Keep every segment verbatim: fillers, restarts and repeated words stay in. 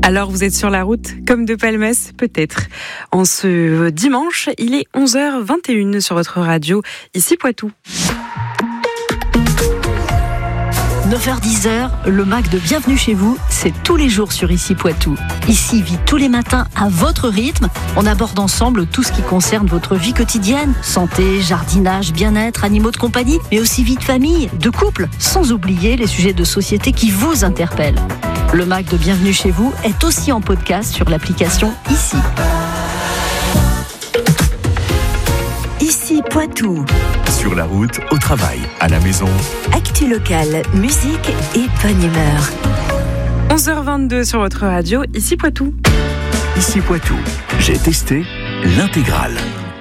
Alors vous êtes sur la route, comme de Palmas, peut-être. En ce dimanche, il est onze heures vingt et une sur votre radio, ici Poitou. neuf heures dix, le M A C de Bienvenue chez vous, c'est tous les jours sur Ici Poitou. Ici vit tous les matins à votre rythme. On aborde ensemble tout ce qui concerne votre vie quotidienne. Santé, jardinage, bien-être, animaux de compagnie, mais aussi vie de famille, de couple, sans oublier les sujets de société qui vous interpellent. Le M A C de Bienvenue chez vous est aussi en podcast sur l'application Ici. Ici Poitou. Sur la route, au travail, à la maison. Actu locale, musique et bonne humeur. onze heures vingt-deux sur votre radio, ici Poitou. Ici Poitou, j'ai testé l'intégrale.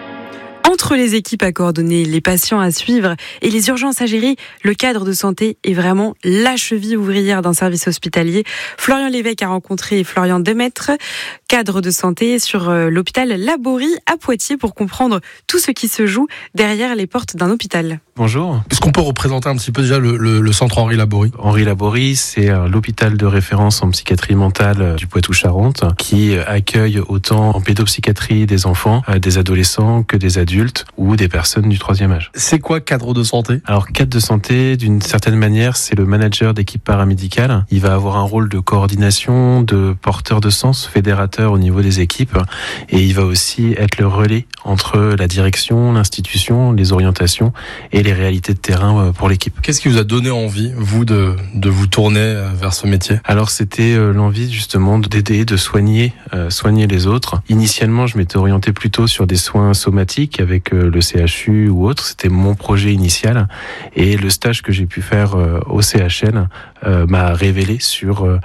Entre les équipes à coordonner, les patients à suivre et les urgences à gérer, le cadre de santé est vraiment la cheville ouvrière d'un service hospitalier. Florian Lévesque a rencontré Florian Demaître, cadre de santé sur l'hôpital Laborie à Poitiers, pour comprendre tout ce qui se joue derrière les portes d'un hôpital. Bonjour. Est-ce qu'on peut représenter un petit peu déjà le, le, le centre Henri Laborie ? Henri Laborie, c'est l'hôpital de référence en psychiatrie mentale du Poitou-Charentes qui accueille autant en pédopsychiatrie des enfants, des adolescents que des adultes ou des personnes du troisième âge. C'est quoi cadre de santé ? Alors cadre de santé, d'une certaine manière, c'est le manager d'équipe paramédicale. Il va avoir un rôle de coordination, de porteur de sens, fédérateur au niveau des équipes, et il va aussi être le relais entre la direction, l'institution, les orientations et les réalités de terrain pour l'équipe. Qu'est-ce qui vous a donné envie, vous, de, de vous tourner vers ce métier ? Alors c'était l'envie justement d'aider, de soigner, euh, soigner les autres. Initialement, je m'étais orienté plutôt sur des soins somatiques avec le C H U ou autre, c'était mon projet initial, et le stage que j'ai pu faire au C H L euh, m'a révélé sur euh,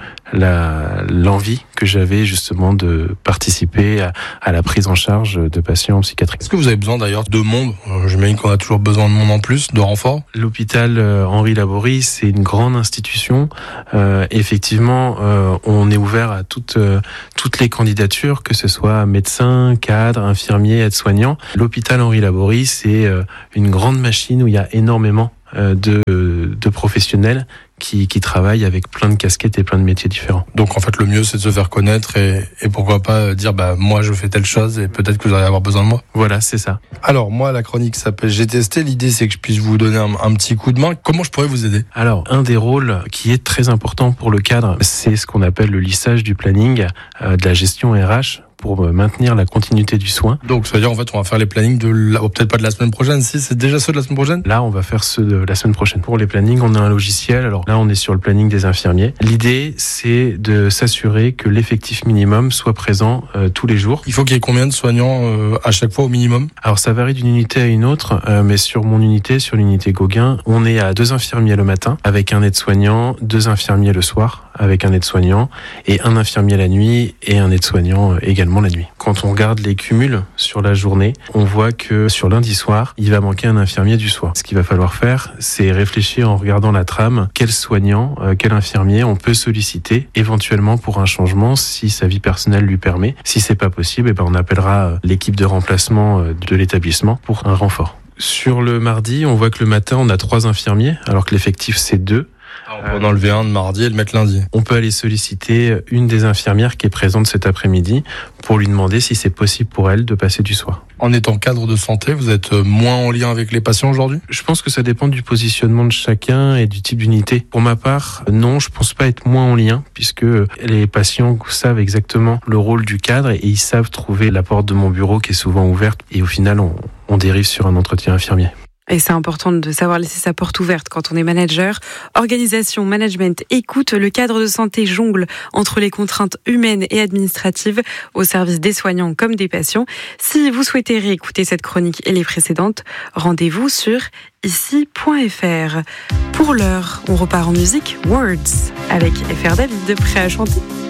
la, l'envie que j'avais justement de participer à, à la prise en charge de patients en psychiatrie. Est-ce que vous avez besoin d'ailleurs de monde ? J'imagine qu'on a toujours besoin de monde en plus, de renfort. L'hôpital euh, Henri Laborie, c'est une grande institution. Euh, effectivement, euh, on est ouvert à toutes, euh, toutes les candidatures, que ce soit médecins, cadres, infirmiers, aides-soignants. L'hôpital Henri Laborie, c'est euh, une grande machine où il y a énormément euh, de, de professionnels qui, qui travaillent avec plein de casquettes et plein de métiers différents. Donc en fait, le mieux, c'est de se faire connaître et, et pourquoi pas dire bah moi je fais telle chose et peut-être que vous allez avoir besoin de moi. Voilà, c'est ça. Alors moi, la chronique s'appelle J'ai testé. L'idée, c'est que je puisse vous donner un, un petit coup de main. Comment je pourrais vous aider ? Alors, un des rôles qui est très important pour le cadre, c'est ce qu'on appelle le lissage du planning, euh, de la gestion R H, pour maintenir la continuité du soin. Donc, ça veut dire, en fait, on va faire les plannings de la... oh, peut-être pas de la semaine prochaine, si c'est déjà ceux de la semaine prochaine. Là, on va faire ceux de la semaine prochaine. Pour les plannings, on a un logiciel. Alors là, on est sur le planning des infirmiers. L'idée, c'est de s'assurer que l'effectif minimum soit présent euh, tous les jours. Il faut qu'il y ait combien de soignants euh, à chaque fois au minimum ? Alors, ça varie d'une unité à une autre, euh, mais sur mon unité, sur l'unité Gauguin, on est à deux infirmiers le matin, avec un aide-soignant, deux infirmiers le soir, avec un aide-soignant, et un infirmier la nuit, et un aide-soignant également la nuit. Quand on regarde les cumuls sur la journée, on voit que sur lundi soir, il va manquer un infirmier du soir. Ce qu'il va falloir faire, c'est réfléchir en regardant la trame, quel soignant, euh, quel infirmier on peut solliciter, éventuellement pour un changement, si sa vie personnelle lui permet. Si c'est pas possible, eh ben on appellera l'équipe de remplacement de l'établissement pour un renfort. Sur le mardi, on voit que le matin, on a trois infirmiers, alors que l'effectif, c'est deux. On peut en enlever un de mardi et le mettre lundi. On peut aller solliciter une des infirmières qui est présente cet après-midi pour lui demander si c'est possible pour elle de passer du soir. En étant cadre de santé, vous êtes moins en lien avec les patients aujourd'hui ? Je pense que ça dépend du positionnement de chacun et du type d'unité. Pour ma part, non, je pense pas être moins en lien, puisque les patients savent exactement le rôle du cadre et ils savent trouver la porte de mon bureau qui est souvent ouverte, et au final, on, on dérive sur un entretien infirmier. Et c'est important de savoir laisser sa porte ouverte quand on est manager. Organisation, management, écoute, le cadre de santé jongle entre les contraintes humaines et administratives au service des soignants comme des patients. Si vous souhaitez réécouter cette chronique et les précédentes, rendez-vous sur ici point f r. Pour l'heure, on repart en musique, Words, avec F R David, prêt à chanter.